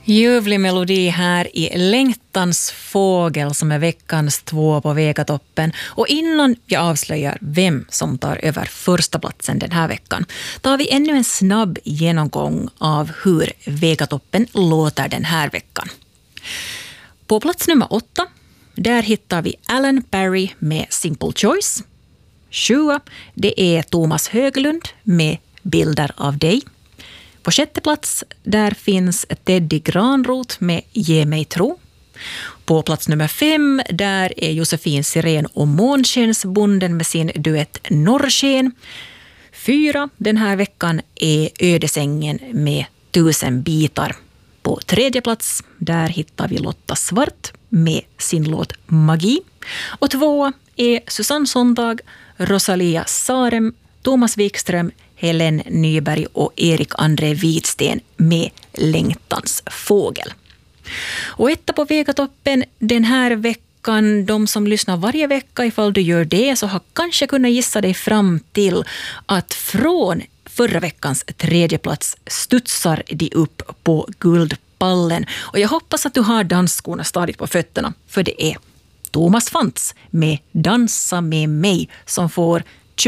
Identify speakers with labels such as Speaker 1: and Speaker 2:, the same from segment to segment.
Speaker 1: Ljuvlig melodi här i Längtans fågel som är veckans 2 på Vegatoppen. Och innan jag avslöjar vem som tar över första platsen den här veckan tar vi ännu en snabb genomgång av hur Vegatoppen låter den här veckan. På plats nummer 8 där hittar vi Alan Parry med Simple Choice. 7 det är Thomas Höglund med Bilder av dig. På 6:e plats där finns Teddy Granroth med Ge mig tro. På plats nummer 5 där är Josefin Sirén och Månskensbonden med sin duett Norrsken. 4 den här veckan är Ödesängen med 1000 bitar. På 3:e plats där hittar vi Lotta Svart med sin låt Magi. Och 2 är Susanne Sontag, Rosalia Sarem, Thomas Wikström, Helen Nyberg och Erik André Widsten med Längtans fågel. Och etta på Vegatoppen den här veckan, de som lyssnar varje vecka, ifall du gör det så har kanske kunnat gissa dig fram till att från förra veckans 3:e plats studsar de upp på guldpallen. Och jag hoppas att du har dansskorna stadigt på fötterna, för det är Thomas Fantz med Dansa med mig som får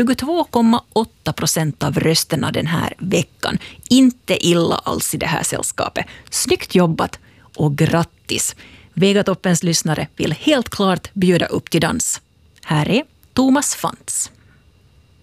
Speaker 1: 22,8% av rösterna den här veckan. Inte illa alls i det här sällskapet. Snyggt jobbat och grattis. Vegatoppens lyssnare vill helt klart bjuda upp till dans. Här är Thomas Fantz.